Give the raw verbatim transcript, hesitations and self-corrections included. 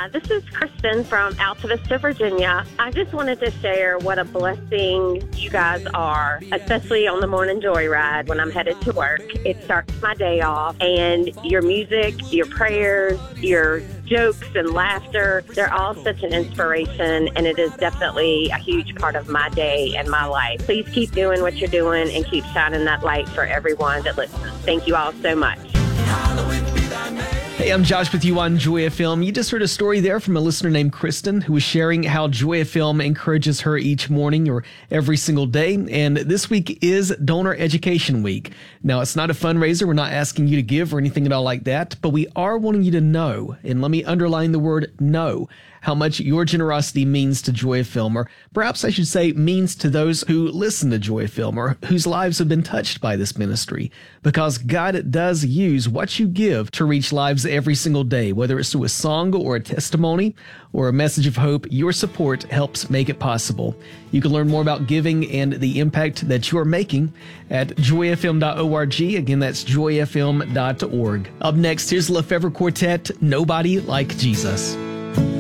Hi, this is Kristen from Alta Vista, Virginia. I just wanted to share what a blessing you guys are, especially on the morning joyride when I'm headed to work. It starts my day off, and your music, your prayers, your jokes and laughter, they're all such an inspiration, and it is definitely a huge part of my day and my life. Please keep doing what you're doing and keep shining that light for everyone that listens. Thank you all so much. Hey, I'm Josh with you on Joy F M. You just heard a story there from a listener named Kristen who was sharing how Joy F M encourages her each morning or every single day. And this week is Donor Education Week. Now, it's not a fundraiser. We're not asking you to give or anything at all like that, but we are wanting you to know, and let me underline the word know, how much your generosity means to Joy F M, or perhaps I should say means to those who listen to Joy F M or whose lives have been touched by this ministry. Because God does use what you give to reach lives every single day, whether it's through a song or a testimony or a message of hope. Your support helps make it possible. You can learn more about giving and the impact that you're making at joy f m dot org. Again, that's joy f m dot org. Up next, here's Lefevre Quartet, Nobody Like Jesus.